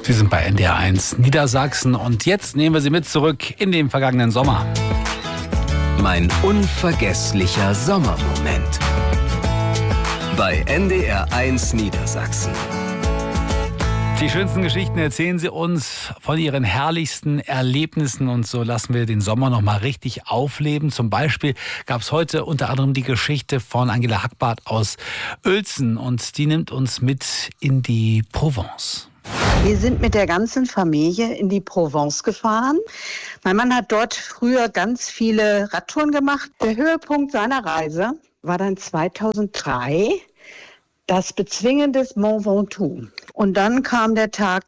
Sie sind bei NDR1 Niedersachsen und jetzt nehmen wir Sie mit zurück in den vergangenen Sommer. Mein unvergesslicher Sommermoment. Bei NDR1 Niedersachsen. Die schönsten Geschichten erzählen Sie uns von Ihren herrlichsten Erlebnissen und so lassen wir den Sommer noch mal richtig aufleben. Zum Beispiel gab es heute unter anderem die Geschichte von Angela Hackbarth aus Uelzen und die nimmt uns mit in die Provence. Wir sind mit der ganzen Familie in die Provence gefahren. Mein Mann hat dort früher ganz viele Radtouren gemacht. Der Höhepunkt seiner Reise war dann 2003 das Bezwingen des Mont Ventoux. Und dann kam der Tag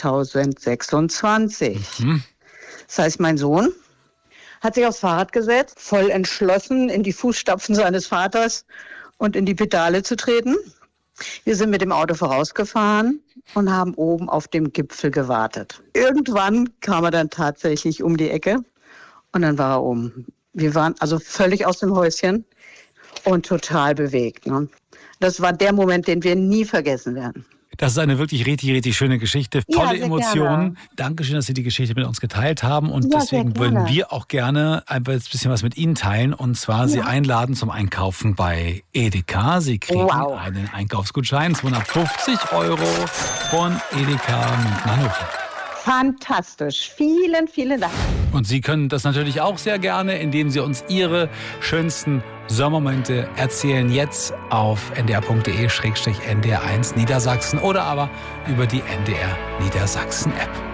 2026. Das heißt, mein Sohn hat sich aufs Fahrrad gesetzt, voll entschlossen in die Fußstapfen seines Vaters und in die Pedale zu treten. Wir sind mit dem Auto vorausgefahren und haben oben auf dem Gipfel gewartet. Irgendwann kam er dann tatsächlich um die Ecke und dann war er oben. Wir waren also völlig aus dem Häuschen und total bewegt. Ne? Das war der Moment, den wir nie vergessen werden. Das ist eine wirklich richtig, richtig schöne Geschichte. Tolle Emotionen. Gerne. Dankeschön, dass Sie die Geschichte mit uns geteilt haben. Und Ja, deswegen würden wir auch gerne ein bisschen was mit Ihnen teilen. Und zwar Sie einladen zum Einkaufen bei Edeka. Sie kriegen einen Einkaufsgutschein, 250 € von Edeka München Hannover. Fantastisch. Vielen, vielen Dank. Und Sie können das natürlich auch sehr gerne, indem Sie uns Ihre schönsten Sommermomente erzählen. Jetzt auf ndr.de/ndr1 Niedersachsen oder aber über die NDR Niedersachsen App.